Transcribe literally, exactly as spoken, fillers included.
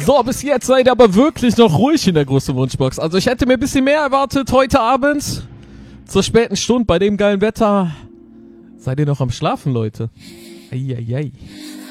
So, bis jetzt seid ihr aber wirklich noch ruhig in der großen Wunschbox. Also ich hätte mir ein bisschen mehr erwartet heute Abend. Zur späten Stunde bei dem geilen Wetter. Seid ihr noch am Schlafen, Leute? Eieiei.